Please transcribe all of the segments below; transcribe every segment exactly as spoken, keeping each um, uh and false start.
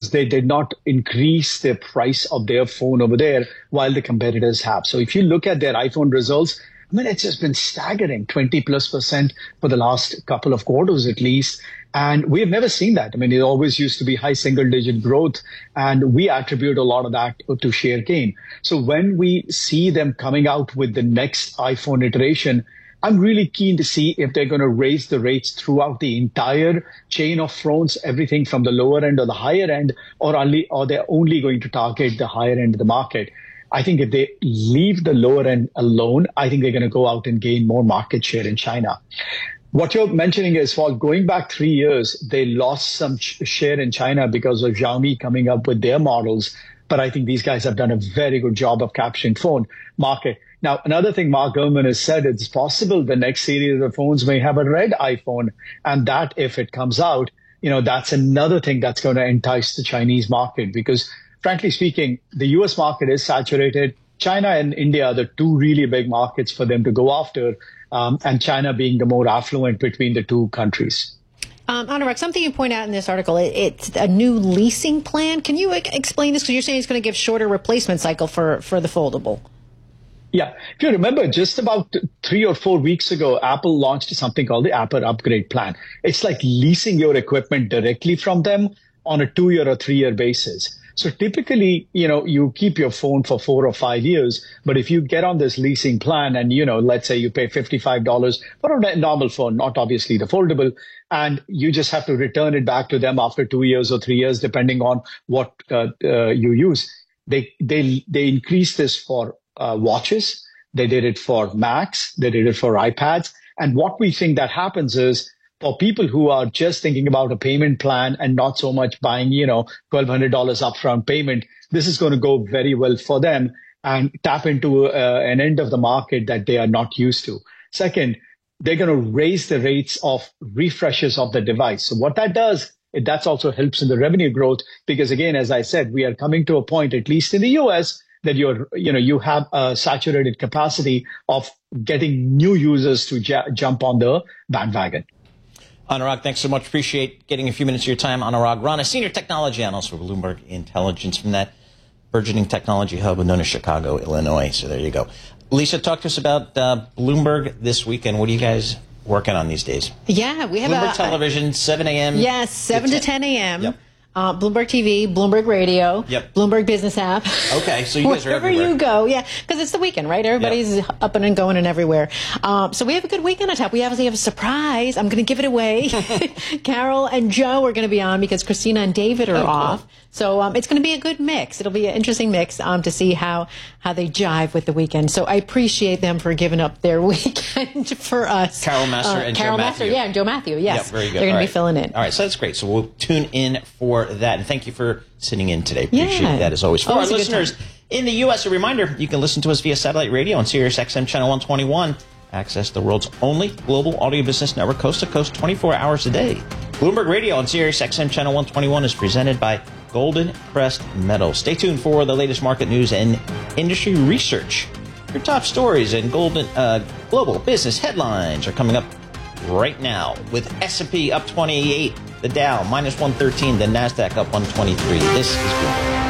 because they did not increase the price of their phone over there while the competitors have. So if you look at their iPhone results, I mean, it's just been staggering, twenty plus percent for the last couple of quarters at least. And we have never seen that. I mean, it always used to be high single digit growth, and we attribute a lot of that to share gain. So when we see them coming out with the next iPhone iteration, I'm really keen to see if they're going to raise the rates throughout the entire chain of phones, everything from the lower end or the higher end, or only, or they're only going to target the higher end of the market. I think if they leave the lower end alone, I think they're going to go out and gain more market share in China. What you're mentioning is, well, going back three years, they lost some sh- share in China because of Xiaomi coming up with their models. But I think these guys have done a very good job of capturing phone market. Now, another thing Mark Gurman has said, it's possible the next series of phones may have a red iPhone. And that, if it comes out, you know, that's another thing that's going to entice the Chinese market because, frankly speaking, the U S market is saturated. China and India are the two really big markets for them to go after, um, and China being the more affluent between the two countries. Um, Anurag, something you point out in this article, it, it's a new leasing plan. Can you explain this? Because you're saying it's going to give shorter replacement cycle for, for the foldable. Yeah. If you remember, just about three or four weeks ago, Apple launched something called the Apple Upgrade Plan. It's like leasing your equipment directly from them on a two-year or three-year basis. So typically, you know, you keep your phone for four or five years. But if you get on this leasing plan and, you know, let's say you pay fifty-five dollars for a normal phone, not obviously the foldable, and you just have to return it back to them after two years or three years, depending on what uh, uh, you use. They, they, they increased this for uh, watches. They did it for Macs. They did it for iPads. And what we think that happens is, for people who are just thinking about a payment plan and not so much buying, you know, twelve hundred dollars upfront payment, this is going to go very well for them and tap into uh, an end of the market that they are not used to. Second, they're going to raise the rates of refreshes of the device. So what that does, it, that's also helps in the revenue growth because, again, as I said, we are coming to a point, at least in the U S, that you're, you know, you have a saturated capacity of getting new users to j- jump on the bandwagon. Anurag, thanks so much. Appreciate getting a few minutes of your time. Anurag Rana, Senior Technology Analyst for Bloomberg Intelligence from that burgeoning technology hub known as Chicago, Illinois. So there you go. Lisa, talk to us about uh, Bloomberg this weekend. What are you guys working on these days? Yeah, we have Bloomberg a, Television, seven a.m. Yes, seven to ten a.m. Yep. Uh, Bloomberg T V, Bloomberg Radio, yep. Bloomberg Business App. Okay, so you guys are Wherever everywhere. you go, yeah, because it's the weekend, right? Everybody's yep. up and going and everywhere. Um, so we have a good weekend on tap. We obviously have a surprise. I'm going to give it away. Carol and Joe are going to be on because Christina and David are oh, off. Cool. So um, it's going to be a good mix. It'll be an interesting mix um, to see how, how they jive with the weekend. So I appreciate them for giving up their weekend for us. Carol Master uh, and Carol Joe Master, Matthew. yeah, and Joe Matthew, yes. Yep, very good. They're going to be right. filling in. All right, so that's great. So we'll tune in for that. And thank you for sitting in today. Appreciate yeah. that as always. For always our listeners in the U S, a reminder, you can listen to us via satellite radio on Sirius X M Channel one twenty-one. Access the world's only global audio business network, coast to coast, twenty-four hours a day. Bloomberg Radio on Sirius X M Channel one twenty-one is presented by Golden Crest Metals. Stay tuned for the latest market news and industry research. Your top stories and golden uh, global business headlines are coming up right now with S and P up twenty-eight, the Dow minus one thirteen, the NASDAQ up one twenty-three. This is Bloomberg.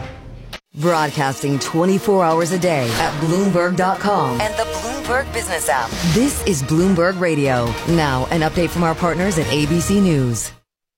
Broadcasting twenty-four hours a day at Bloomberg dot com and the Bloomberg Business app. This is Bloomberg Radio. Now, an update from our partners at A B C News.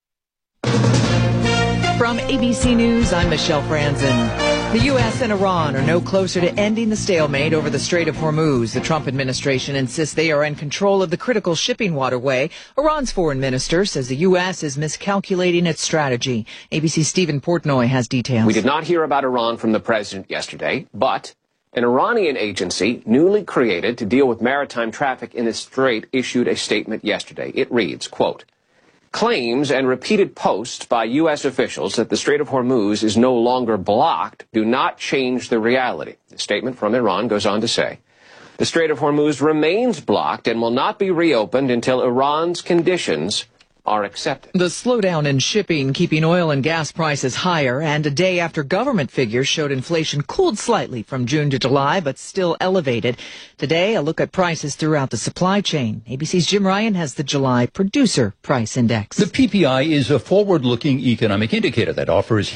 From A B C News, I'm Michelle Franzen. The U S and Iran are no closer to ending the stalemate over the Strait of Hormuz. The Trump administration insists they are in control of the critical shipping waterway. Iran's foreign minister says the U S is miscalculating its strategy. A B C's Stephen Portnoy has details. We did not hear about Iran from the president yesterday, but an Iranian agency newly created to deal with maritime traffic in the strait issued a statement yesterday. It reads, quote, claims and repeated posts by U S officials that the Strait of Hormuz is no longer blocked do not change the reality. The statement from Iran goes on to say, the Strait of Hormuz remains blocked and will not be reopened until Iran's conditions are accepted. The slowdown in shipping keeping oil and gas prices higher, and a day after government figures showed inflation cooled slightly from June to July, but still elevated. Today, a look at prices throughout the supply chain. A B C's Jim Ryan has the July Producer Price Index. The P P I is a forward-looking economic indicator that offers